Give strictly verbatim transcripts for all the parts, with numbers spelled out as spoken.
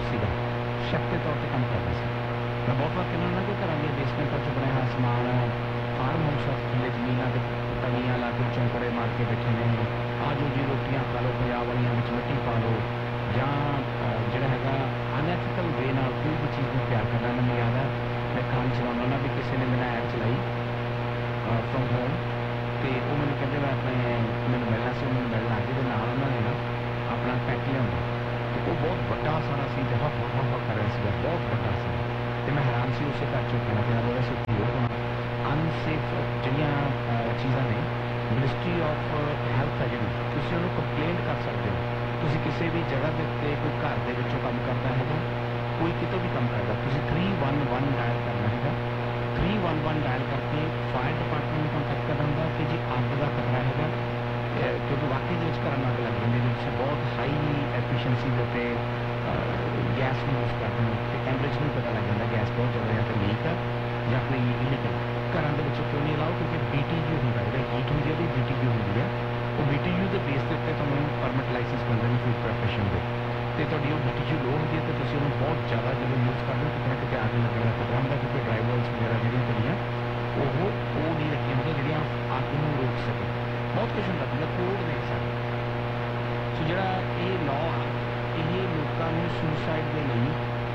ਸੀਗਾ, ਸ਼ੈਫ ਦੇ ਤੌਰ 'ਤੇ ਕੰਮ ਕਰਦਾ ਸੀ। मैं बहुत बार कहना ना कि घर दी बेसमेंट च बनाया हुआ समान फार्म हाउस थले जमीन के तवियां ला के चौंकड़े मार के बैठे ने, आ जो जी रोटियां खा लो पंजाब वालियां विच मिट्टी पा लो, जां जिहड़ा हैगा अनएथिकल वे नाल कोई भी चीज़ को प्यार करना। मैंने याद है मैं कहानी सुनाना ना भी किसी ने मैंने ऐड चलाई फ्रॉम होम, तो वो मैंने कहते मैं अपने मैंने मिलना से उन्होंने मिलना आ गए, नाल उन्होंने ना अपना पैक लिया, तो वो बहुत बड़ा सारा सी, हा हा हा हा कर रहा सी, बहुत बड़ा सी। तो मैं हैरान से उस घर चो खाना पीना बोला से होना अनसेफ जिहड़ियां चीज़ां ने मिनिस्ट्री ऑफ हैल्थ है जी, तुसीं उहनूं कंप्लेंट कर सकते हो। तुसीं किसी भी जगह के उत्ते कोई घर दे विचों काम करता है, कोई कितों भी काम करता, तुसीं थ्री वन वन डायल करना है, थ्री वन वन डायल करके फायर डिपार्टमेंट में कॉन्टैक्ट करना होंगे कि जी अग का खतरा है, क्योंकि वाकई जो घर में अग लग जाती है बहुत हाई एफिशिएंसी के उत्ते गैस में यूज करते हैं, तो टेंपरेचर नहीं पता लग जाता गैस बहुत ज़्यादा या तो लीक है या कोई इलीगल घर के क्यों नहीं लाओ, क्योंकि बी टी यू होंगे जो हीट होंगी है बी टी यू होंगी है, वो बी टी यू के बेस के उत्ते तुहानूं परमिट लाइसेंस मिलते हैं फूड प्रोफेशन के, तो तुहाडी वो बी टी यू लो होंगी है, तो तुसीं उहनूं बहुत ज़्यादा जो यूज करते हो कितना कितने आग लगने का खतरा होंगे, क्योंकि ड्राइवर्स वगैरह जो कड़ियाँ वो वो नहीं रखिया होंगे जो अग को रोक सके, बहुत कुछ होंगे मतलब कोड नहीं सकते। सो जो ये लॉ आ ये लोगों सुसाइड के लिए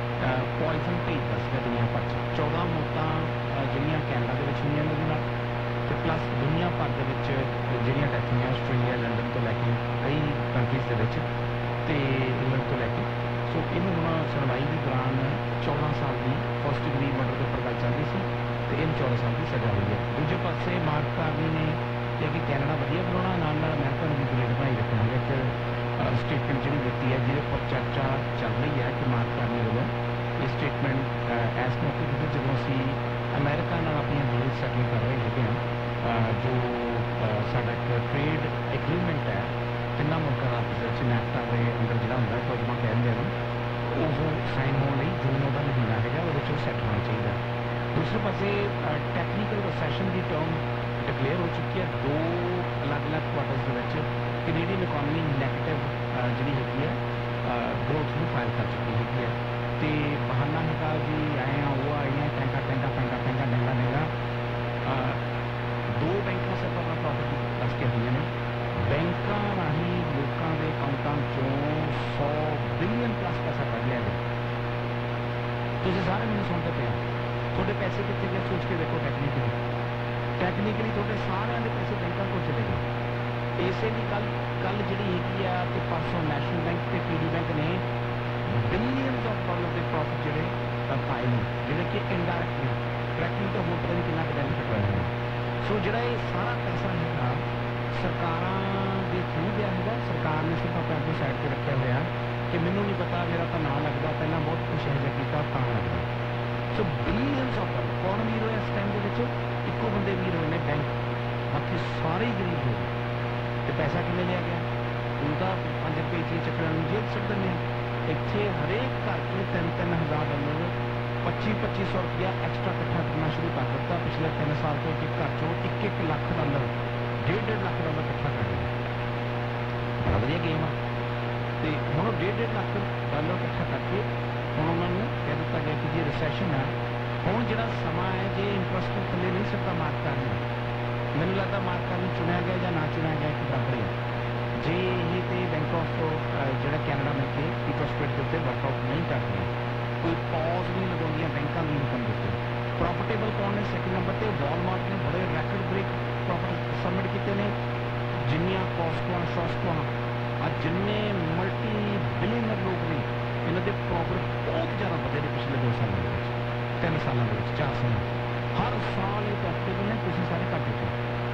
पॉइजन भेजता है दुनिया भर च, चौदह मौतां जिहड़ियां कैनेडा के हुई उहदे तो प्लस दुनिया भर के जिहड़ियां डैथ हुई आस्ट्रेलिया लंडन तो लैके कई कंट्रीज़ के इंग्लैंड तो लैके, सो इनू हुण सुनवाई के दौरान चौदह साल की फर्स्ट डिग्री मर्डर के उपर गल चल रही सी, तो इन चौदह साल की सज़ा हुई है। दूजे पासे मार्क कार्नी ने किहा कि कैनेडा वधिया बनाउणा, नाल नाल अमेरिका नूं भी ग्रेट बनाई रखना है। एक स्टेटमेंट जी दी है जिसे पर चर्चा चल रही है कि मार्क करने वालों ये स्टेटमेंट इस मौके पर जो असी अमेरिका अपन डील सेटल कर रहे हैं, जो साडा एक ट्रेड एग्रीमेंट है तिना मुल्कों का आपस में नैफ्टा के अंदर जो होंगे टोजमा कहते हैं वो साइन होने जून का महीना है वो सैट होना चाहिए। दूसरे पासे टैक्नीकल रिसैशन की टर्म डिकलेयर हो चुकी है, दो अलग अलग क्वार्टर्स के कैनेडियन इकॉनमी नैगेटिव जी है ग्रोथ में फाइल कर चुकी है, तो बहाना है जी आए हैं वो आए हैं टैंका टैंका टैंका टैंका डेंगा डेंगा दो बैंक सिर्फ अपना प्रॉफिट दस के हुए हैं, बैंक राही लोगों के अकाउंटों चों सौ बिलियन प्लस पैसा कढ़ लिया गया। तो सारे मैंने सुनते पे थोड़े पैसे कितने गए सोच के देखो, टैक्नीकली टैक्नीकली थोड़े सारे पैसे बैंकों को चले गए। इसे भी कल कल जी हैगी आ तो परसों नैशनल बैंक के पी डी बैंक ने बिलियन ऑफ डॉलर के प्रॉफिट जोड़े पाए हैं, जोड़े कि इनडायरैक्टली डायरैक्टली तो होर पता नहीं कितना बेनिफिट रहे हैं। सो जो ये सारा पैसा है सरकारों के थ्रू दिया है, सरकार ने सिर्फ अपने अपनी साइड पर रखा हुआ कि मैनू नहीं पता मेरा तो ना लगता, पहला बहुत कुछ है किया तो लगता। सो बिलियंस ऑफ डॉलर कौन अमीर होया इस टाइम के इक्को बंदे अमीर हुए हैं बैंक, बाकी सारे ही गरीब हो गए। तो पैसा किमें लिया गया उनका पाँच रुपये चीज चक्कर जेब सट दें, इतने हरेक घर में तीन तीन हज़ार डॉलर पच्ची पच्ची सौ रुपया एक्सट्रा इकट्ठा करना शुरू कर दिता पिछले तीन साल तो एक घर चो एक एक लाख डॉलर डेढ़ डेढ़ लाख डॉलर इकट्ठा कर लिया, बड़ा वधिया गेम आ। तो हम डेढ़ डेढ़ लाख डॉलर इकट्ठा करके हम उन्होंने कह दिता गया कि जी रिसैशन है, हम जो समा है जो इंटरस्ट थले नहीं सकता मार्क करना, मैंने लगता मार्क करना चुनिया गया या ना चुनिया गया एक बराबर है जे ये तो बैंक ऑफ जो कैनेडा मिलकर इंटरस्ट रेट के उत्ते वर्कआउट नहीं करती, कोई पॉज नहीं लगा बैंकों की इनकम के उत्ते। प्रॉफिटेबल कौन है सैकेंड नंबर पर वॉलमार्ट ने बड़े रैकड ब्रेक प्रॉफिट सबमिट किए हैं, जिन्नियां कॉस्टो शॉस्टो आज जिन्ने मल्टी बिलियनर लोग ने इन्होंने प्रॉफिट बहुत ज़्यादा बढ़े ने पिछले दो सालों के तीन सालों के चार साल हर साल ये प्रॉफिटेबल ने, तुम सारे घट चुके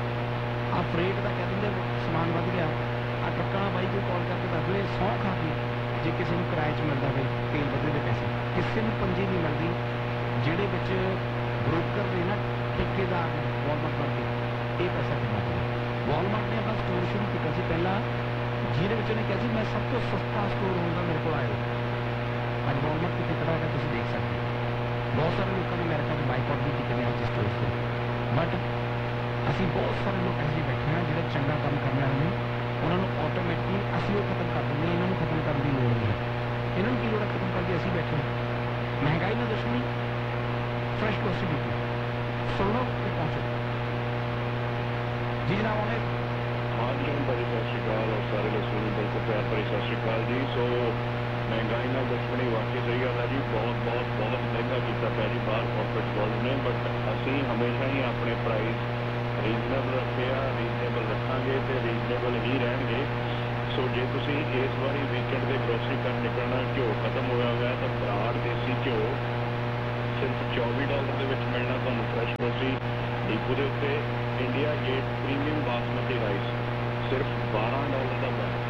आ फ्रेट का कह देंगे समान बढ़ गया, आ ट्रकों बाई कोई कॉल करके दस दे सौ खा के जे किसी को किराए च मिलता है तेल बदले के पैसे किसी को पंजी नहीं मिलती, जिहड़े विच ब्रोकर ने ना ठेकेदार ने वॉलमार्ट करके ये पैसा कितना पड़ा। वॉलमार्ट ने अपना स्टोर शुरू किया सी पहला जिहदे विच उहने कहा मैं सब तो सस्ता स्टोर होगा मेरे को आए, अज वॉलमार्ट कितने खड़ा है तुम देख सकते हो। बहुत सारे लोगों ने अमेरिका में बाइकआउट भी किए हैं स्टोर से, बट असी बहुत सारे लोग ऐसे बैठे हैं जो चंगा काम करने वाले उन्होंने ऑटोमैटिकली असी वो खत्म कर देंगे, इन्होंने खत्म करने की लोड़ नहीं है। ਇਹਨਾਂ ਨੂੰ ਕੀ ਲੋੜ ਖਤਮ ਕਰਕੇ ਅਸੀਂ ਬੈਠੇ ਮਹਿੰਗਾਈ ਨਾਲ ਦੁਸ਼ਮਣੀ फ्रेश ग्रोसरी डिपो सुन लो फिर पहुंचो जी जनाब उन्हें हाँ जी भाई सत श्रीकाल और सारे लोगों को बिल्कुल प्यार भरी सत श्रीकाल जी। सो महंगाई ना दुश्मनी वाकई सही गल है जी, बहुत बहुत बहुत महंगा किया पाया जी बाहर कॉर्पोरेट वर्ल्ड ने, बट असी हमेशा ही अपने प्राइस रीजनेबल रखे आ, रीजनेबल रखांगे तो रीजनेबल ही रहेंगे। सो जे तुसी इस बारी वीकेंड के ग्रोसरी कर निकलना घ्यो खत्म होया हुआ तो बराड़ देसी घ्यो सिर्फ चौबी डॉलर के मिलना ਤੁਹਾਨੂੰ फ्रैश ग्रोसरी डिपो के उत्ते। India gate premium basmati rice सिर्फ बारह डॉलर का बैग,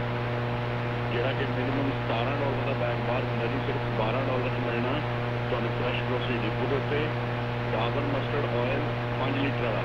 जोड़ा कि मिनिमम सतारह डॉलर का बैग बाहर होंगे जी, सिर्फ बारह डॉलर च मिलना ਤੁਹਾਨੂੰ फ्रैश ग्रोसरी डिपो के उत्ते। डाबर मस्टर्ड ऑयल पाँच लीटर वाला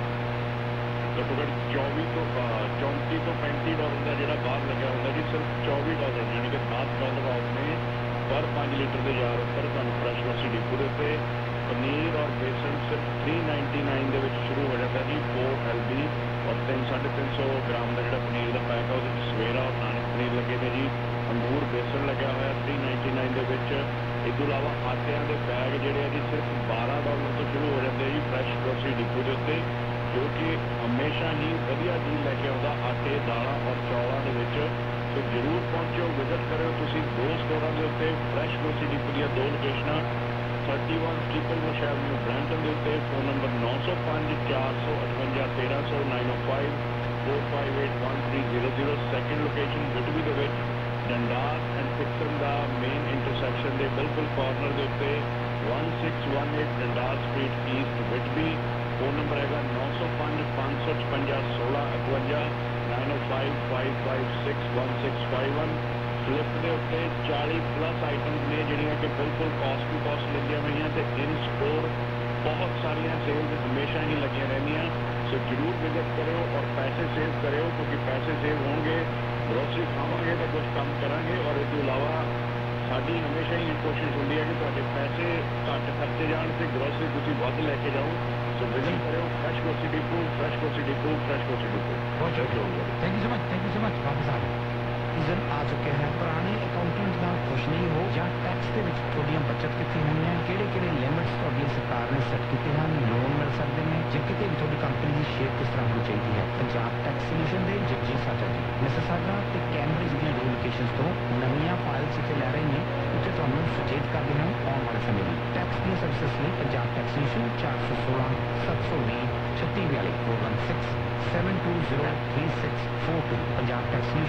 घट्टो घट्ट चौबी तो चौंती तो पैंती डॉलर का जोड़ा बाहर लगे होंगे जी, सिर्फ चौबी डॉलर यानी कि दस डॉलर ऑफ ने पर पाँच लीटर के जार उत्तर ਤੁਹਾਨੂੰ फ्रैश ग्रोसरी डिपो के उत्ते। पनीर और बेसन सिर्फ थ्री नाइनटी नाइन के शुरू हो जाता है जी, फोर एल बी और तीन साढ़े तीन सौ ग्राम का जो पनीर का पैक है वो सवेरा और नानक पनीर लगे थे जी। अंगूर बेसन लगा हुआ थ्री नाइनटी नाइन के। इस अलावा आटिया के बैग जोड़े जी सिर्फ बारह डॉलर तो शुरू हो जाते हैं जी फ्रैश ग्रोसरी डिपो के उत्ते, जो कि हमेशा ही वधिया चीज़ लैके आता आटे दालों और चौलों के। तो जरूर पहुँचो, विजिट करो तुसी दो स्टोरों के उत्ते फ्रैश ग्रोसरी डिपो दी दो location thirty one triple Bush Avenue ब्रैंटन के उत्ते। फोन नंबर नौ सौ पाँच चार सौ अठवंजा तेरह सौ नाइन ओ five four five eight one three zero zero. Second location विटबी के डंडास एंड पिक्सन का मेन इंटरसैक्शन के बिल्कुल कॉर्नर के उत्ते one six one eight Dundas street east विटबी। Phone number है नौ सौ पाँच पाँच सौ छपंजा सोलह अठवंजा नाइन ओ five five five six one six five one. Flip के उत्ते चालीस प्लस आइटम्स ने जिहड़ियां कि बिल्कुल कॉस्ट टू कॉस्ट लगियां हुई तो इन स्टोर बहुत सारिया सेल्स हमेशा ही लगियां रहंदियां। सो जरूर विजिट करो और पैसे सेव करो, क्योंकि पैसे सेव होंगे ग्रोसरी खावांगे तो कुछ कम करांगे। और इस अलावा साडी हमेशा ही कोशिश होती है कि तुहाडे पैसे घट खर्चे जाण ते ग्रोसरी तुसीं वध लैके जाओ। सो विजिट करो fresh grocery depot, fresh grocery depot, fresh grocery depot. Thank you so much, thank you so much. वापस आ गए सीजन आ चुके हैं, पुराने अकाउंटेंट नाल खुश नहीं हो या टैक्स के विच थोड़ियां बचत कितनी हुई है, किहड़े किहड़े लिमिट्स तुहाडी सरकार ने सैट कीते हैं, लोन मिल सकते हैं, जे किते भी थोड़ी कंपनी की शेयर किस तरह होनी चाहिए है। पंजाब टैक्स सोल्यूशन दे जगजीत साजा जी मिसिसागा ते कैम्ब्रिज दी दो लोकेशंस तो नवीं फाइल्स इत्थे लै रहे हैं, उत्थे तुहानूं सुचेत करदे हैं आउण वाले समय में टैक्स दी सर्विसेज लई पंजाब टैक्स सोल्यूशन चार सौ सोलह सत्त सौ बीस छत्ती बयाली four one six seven two zero three six four to Punjab tax